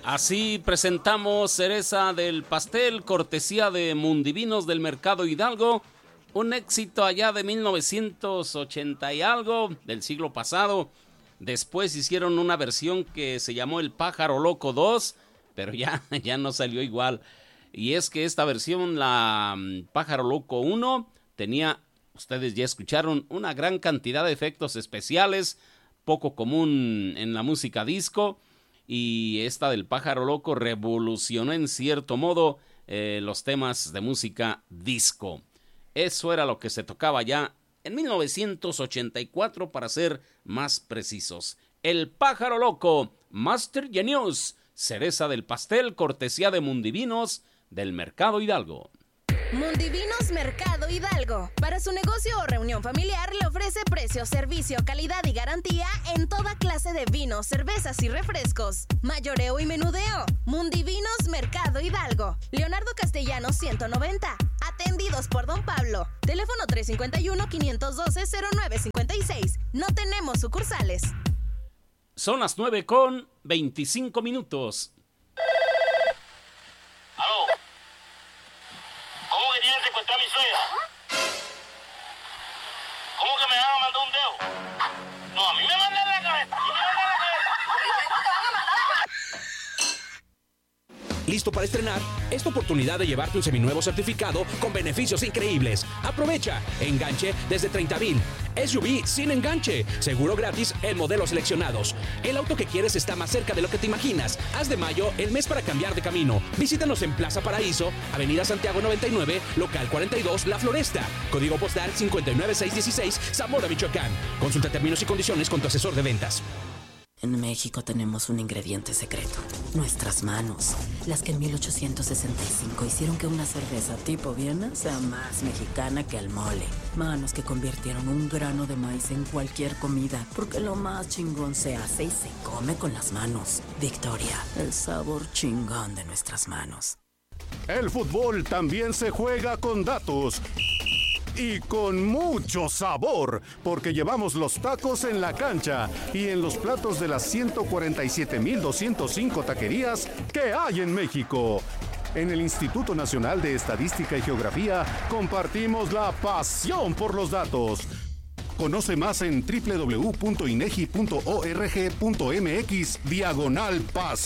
Así presentamos Cereza del Pastel, cortesía de Mundivinos del Mercado Hidalgo. Un éxito allá de 1980 y algo, del siglo pasado. Después hicieron una versión que se llamó El Pájaro Loco 2, pero ya no salió igual. Y es que esta versión, la Pájaro Loco 1, tenía, ustedes ya escucharon, una gran cantidad de efectos especiales, poco común en la música disco. Y esta del Pájaro Loco revolucionó en cierto modo los temas de música disco. Eso era lo que se tocaba ya en 1984, para ser más precisos. El Pájaro Loco, Master Genius, Cereza del Pastel, cortesía de Mundivinos del Mercado Hidalgo. Mundivinos Mercado Hidalgo. Para su negocio o reunión familiar le ofrece precio, servicio, calidad y garantía en toda clase de vinos, cervezas y refrescos. Mayoreo y menudeo. Mundivinos Mercado Hidalgo. Leonardo Castellanos 190. Atendidos por Don Pablo. Teléfono 351-512-0956. No tenemos sucursales. Son las 9:25. ¿Aló? ¿Cómo que tienen secuestrada a mi suegra? ¿Cómo que me van a mandar un dedo? No, a mí me mandan la cabeza. ¿Listo para estrenar? Es tu oportunidad de llevarte un seminuevo certificado con beneficios increíbles. Aprovecha. Enganche desde 30,000. SUV sin enganche. Seguro gratis en modelos seleccionados. El auto que quieres está más cerca de lo que te imaginas. Haz de mayo el mes para cambiar de camino. Visítanos en Plaza Paraíso, Avenida Santiago 99, local 42, La Floresta. Código postal 59616, Zamora, Michoacán. Consulta términos y condiciones con tu asesor de ventas. En México tenemos un ingrediente secreto, nuestras manos, las que en 1865 hicieron que una cerveza tipo Viena sea más mexicana que el mole. Manos que convirtieron un grano de maíz en cualquier comida, porque lo más chingón se hace y se come con las manos. Victoria, el sabor chingón de nuestras manos. El fútbol también se juega con datos. Y con mucho sabor, porque llevamos los tacos en la cancha y en los platos de las 147,205 taquerías que hay en México. En el Instituto Nacional de Estadística y Geografía compartimos la pasión por los datos. Conoce más en www.inegi.org.mx/pasión.